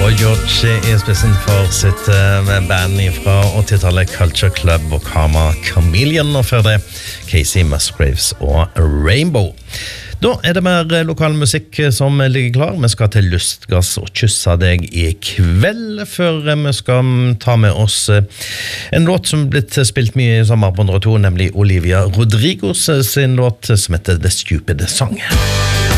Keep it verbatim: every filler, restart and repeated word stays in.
Boy George i spissen for sitt uh, band fra åttitallet Culture Club og Karma Chameleon, og før det Casey Musgraves og Rainbow. Da er det mer lokal musikk som ligger klar. Vi skal til Lystgass og kysse deg i kveld, før vi skal ta med oss en låt som er blitt spilt mye i sommer på hundre og to, nemlig Olivia Rodrigos sin låt som heter The Stupid Song.